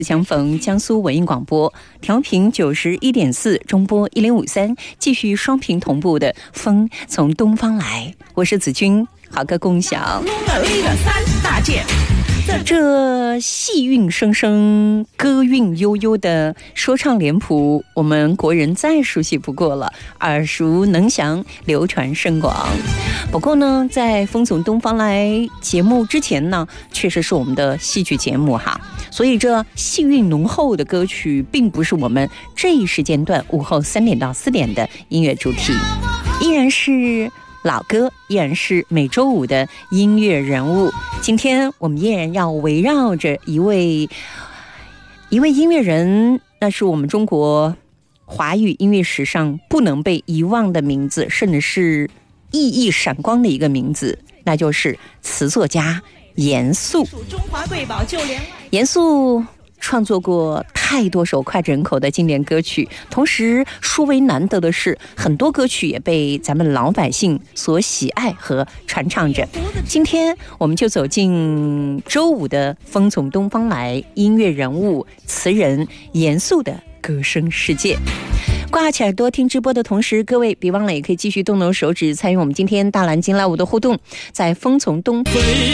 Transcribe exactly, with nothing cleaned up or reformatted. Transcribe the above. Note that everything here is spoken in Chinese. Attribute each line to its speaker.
Speaker 1: 相逢江苏文艺广播，调频九十一点四，中波一零五三，继续双频同步的风从东方来，我是子君，好歌共享。三大件，这戏韵声声，歌韵悠悠的说唱脸谱，我们国人再熟悉不过了，耳熟能详，流传甚广。不过呢，在风从东方来节目之前呢，确实是我们的戏剧节目哈，所以这戏韵浓厚的歌曲并不是我们这一时间段午后三点到四点的音乐主题，依然是老歌，依然是每周五的音乐人物。今天我们依然要围绕着一位一位音乐人，那是我们中国华语音乐史上不能被遗忘的名字，甚至是熠熠闪光的一个名字，那就是词作家严肃。严肃创作过太多首脍炙人口的经典歌曲，同时殊为难得的是，很多歌曲也被咱们老百姓所喜爱和传唱着。今天我们就走进周五的风从东方来，音乐人物词人严肃的歌声世界。挂起耳朵听直播的同时，各位别忘了也可以继续动动手指参与我们今天大蓝鲸 Live 的互动，在风从东